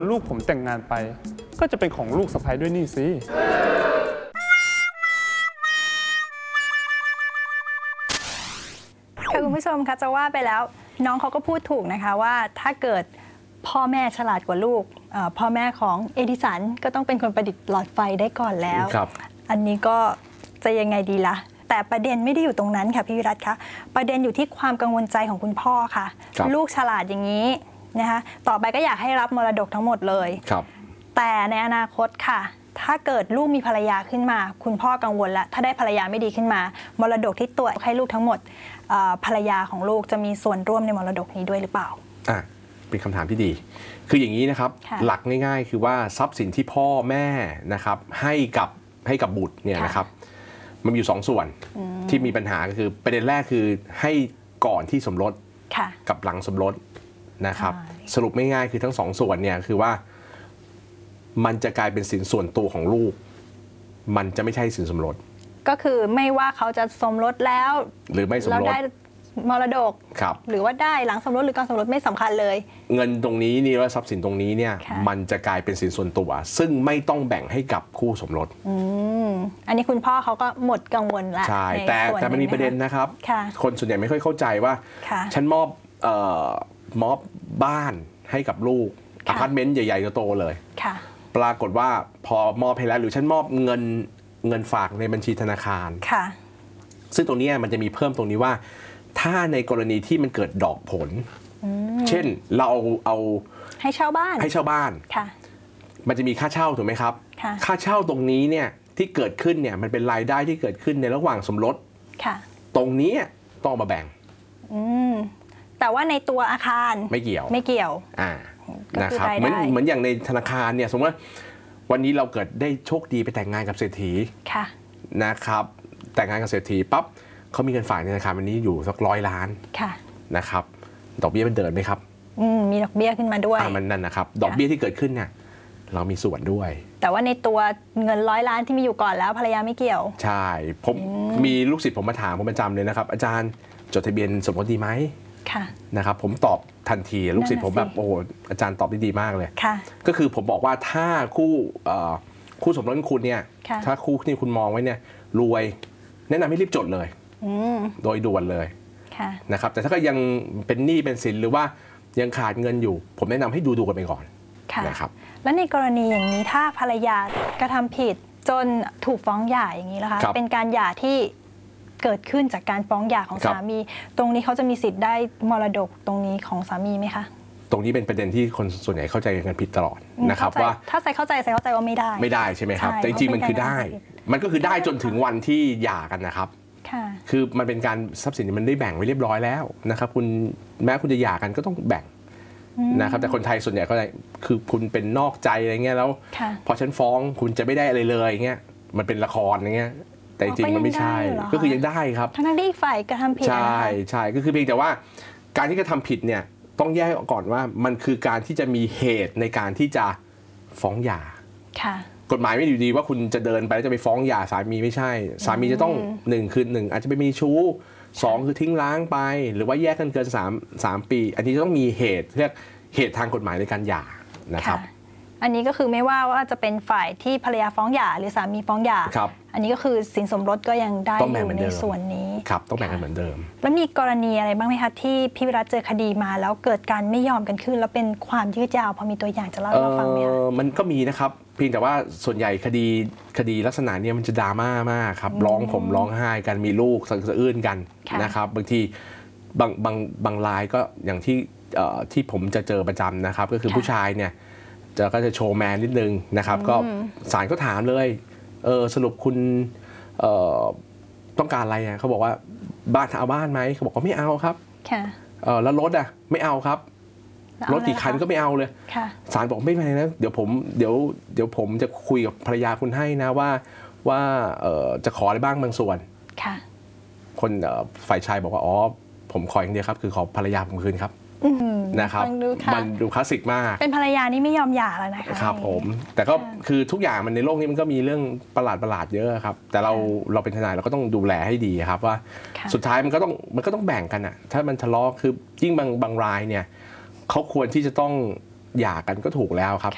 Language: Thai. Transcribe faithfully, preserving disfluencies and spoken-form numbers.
ลูกผมแต่งงานไปก็จะเป็นของลูกสะใภ้ด้วยนี่สิค่ะคุณผู้ชมคะจะว่าไปแล้วน้องเขาก็พูดถูกนะคะว่าถ้าเกิดพ่อแม่ฉลาดกว่าลูกพ่อแม่ของเอดิสันก็ต้องเป็นคนประดิษฐ์หลอดไฟได้ก่อนแล้วอันนี้ก็จะยังไงดีล่ะแต่ประเด็นไม่ได้อยู่ตรงนั้นค่ะพี่วิรัตคะประเด็นอยู่ที่ความกังวลใจของคุณพ่อค่ะลูกฉลาดอย่างนี้นะคะต่อไปก็อยากให้รับมรดกทั้งหมดเลยแต่ในอนาคตค่ะถ้าเกิดลูกมีภรรยาขึ้นมาคุณพ่อกังวลแล้วถ้าได้ภรรยาไม่ดีขึ้นมามรดกที่ตัวให้ลูกทั้งหมดภรรยาของลูกจะมีส่วนร่วมในมรดกนี้ด้วยหรือเปล่าอ่ะเป็นคำถามที่ดีคืออย่างนี้นะครับหลักง่ายๆคือว่าทรัพย์สินที่พ่อแม่นะครับให้กับให้กับบุตรเนี่ยนะครับมันมีอยู่สองส่วนที่มีปัญหาก็คือประเด็นแรกคือให้ก่อนที่สมรสกับหลังสมรสนะครับสรุปไม่ง่ายคือทั้งสองส่วนเนี่ยคือว่ามันจะกลายเป็นสินส่วนตัวของลูกมันจะไม่ใช่สินสมรสก็คือไม่ว่าเขาจะสมรสแล้วหรือไม่สมรสได้มรดกหรือว่าได้หลังสมรสหรือก่อนสมรสไม่สำคัญเลยเงินตรงนี้นี่ว่าทรัพย์สินตรงนี้เนี่ยมันจะกลายเป็นสินส่วนตัวซึ่งไม่ต้องแบ่งให้กับคู่สมรสอืมอันนี้คุณพ่อเขาก็หมดกังวลแล้วใช่แต่แต่มันมีประเด็นนะครับคนส่วนใหญ่ไม่ค่อยเข้าใจว่าฉันมอบเอ่อมอบบ้านให้กับลูกอพาร์ตเมนต์ใหญ่ๆโตๆเลยปรากฏว่าพอมอบให้แล้วหรือฉันมอบเงินเงินฝากในบัญชีธนาคารซึ่งตรงนี้มันจะมีเพิ่มตรงนี้ว่าถ้าในกรณีที่มันเกิดดอกผลเช่นเราเอาเอาให้เช่าบ้านให้เช่าบ้านมันจะมีค่าเช่าถูกไหมครับค่าเช่าตรงนี้เนี่ยที่เกิดขึ้นเนี่ยมันเป็นรายได้ที่เกิดขึ้นในระหว่างสมรสตรงนี้ต้องมาแบ่งแต่ว่าในตัวอาคารไม่เกี่ยวไม่เกี่ยวอ่านะครับเหมือนเหมือนอย่างในธนาคารเนี่ยสมมติว่าวันนี้เราเกิดได้โชคดีไปแต่งงานกับเศรษฐีนะครับแต่งงานกับเศรษฐีปั๊บเขามีเงินฝากในธนาคารวันนี้อยู่สักร้อยล้านนะครับดอกเบี้ยมันเดินไหมครับมีดอกเบี้ยขึ้นมาด้วยมันนั่นนะครับดอกเบี้ยที่เกิดขึ้นเนี่ยเรามีส่วนด้วยแต่ว่าในตัวเงินร้อยล้านที่มีอยู่ก่อนแล้วภรรยาไม่เกี่ยวใช่ผมมีลูกศิษย์ผมมาถามผมประจำเลยนะครับอาจารย์จดทะเบียนสมรสดีไหมนะครับผมตอบทันทีลูกศิษย์ผมแบบโอ้อาจารย์ตอบได้ดีมากเลยก็คือผมบอกว่าถ้าคู่คู่สมรสคุณเนี่ยถ้าคู่ที่คุณมองไว้เนี่ยรวยแนะนำให้รีบจดเลยโดยด่วนเลยนะครับแต่ถ้าก็ยังเป็นหนี้เป็นสินหรือว่ายังขาดเงินอยู่ผมแนะนำให้ดูดูกันไปก่อนนะครับแล้วในกรณีอย่างนี้ถ้าภรรยากระทำผิดจนถูกฟ้องหย่าอย่างนี้นะคะเป็นการหย่าที่เกิดขึ้นจากการฟ้องหย่าของสามีตรงนี้เขาจะมีสิทธิ์ได้มรดกตรงนี้ของสามีไหมคะตรงนี้เป็นประเด็นที่คนส่วนใหญ่เข้าใจกันผิดตลอดนะครับว่าถ้าใส่เข้าใจใส่เข้าใจว่าไม่ได้ไม่ได้ใช่ไหมครับแต่จริงๆมันคือได้มันก็คือได้จนถึงวันที่หย่ากันนะครับคือมันเป็นการทรัพย์สินมันได้แบ่งไว้เรียบร้อยแล้วนะครับคุณแม้คุณจะหย่ากันก็ต้องแบ่งนะครับแต่คนไทยส่วนใหญ่ก็คือคุณเป็นนอกใจอะไรเงี้ยแล้วพอฉันฟ้องคุณจะไม่ได้อะไรเลยเงี้ยมันเป็นละครอย่างเงี้ยแต่จริงมันไม่ใช่ก็คือยังได้ครับทั้งที่อีกฝ่ายกระทำผิดใช่ใช่ก็คือเพียงแต่ว่าการที่กระทำผิดเนี่ยต้องแยกก่อนว่ามันคือการที่จะมีเหตุในการที่จะฟ้องหย่ากฎหมายไม่อยู่ดีว่าคุณจะเดินไปแล้วจะไปฟ้องหย่าสามีไม่ใช่สามีจะต้องหนึ่งคือหนึ่งอาจจะไปมีชู้สองคือทิ้งร้างไปหรือว่าแยกกันเกินสามสามปีอันนี้จะต้องมีเหตุเรียกเหตุทางกฎหมายในการหย่านะครับอันนี้ก็คือไม่ว่าว่าจะเป็นฝ่ายที่ภรรยาฟ้องหย่าหรือสามีฟ้องหย่าอันนี้ก็คือสินสมรสก็ยังได้อยู่ในส่วนนี้ครับต้องแบ่งกันเหมือนเดิมแล้วมีกรณีอะไรบ้างไหมคะที่พี่วิรัตเจอคดีมาแล้วเกิดการไม่ยอมกันขึ้นแล้วเป็นความยืดยาวพอมีตัวอย่างจะเล่าให้เราฟังไหมคะมันก็มีนะครับเพียงแต่ว่าส่วนใหญ่คดีคดีลักษณะนี้มันจะดราม่ามากครับร้องผมร้องไห้กันมีลูกสะอื้นกันนะครับบางทีบางบางบางรายก็อย่างที่ที่ผมจะเจอประจำนะครับก็คือผู้ชายเนี่ยจะก็จะโชว์แมนนิดนึงนะครับก็ศาลก็ถามเลยเออสรุปคุณเอ่อต้องการอะไรอ่ะเขาบอกว่าบ้านเอาบ้านไหมเขาบอกว่าไม่เอาครับเออแล้วรถอ่ะไม่เอาครับรถกี่คันก็ไม่เอาเลยศาลบอกไม่เป็นไรนะเดี๋ยวผมเดี๋ยวเดี๋ยวผมจะคุยกับภรรยาคุณให้นะว่าว่าเออจะขออะไรบ้างบางส่วนคนฝ่ายชายบอกว่าอ๋อผมขออย่างเดียวครับคือขอภรรยาผมคืนครับนะครับมันดูคลาสสิกมากเป็นภรรยานี่ไม่ยอมหย่าแล้วนะคะครับผมแต่ก็คือทุกอย่างมันในโลกนี้มันก็มีเรื่องประหลาดประหลาดเยอะครับแต่เราเราเป็นทนายเราก็ต้องดูแลให้ดีครับว่าสุดท้ายมันก็ต้องมันก็ต้องแบ่งกันอ่ะถ้ามันทะเลาะคือยิ่งบางบางรายเนี่ยเขาควรที่จะต้องหย่ากันก็ถูกแล้วครับ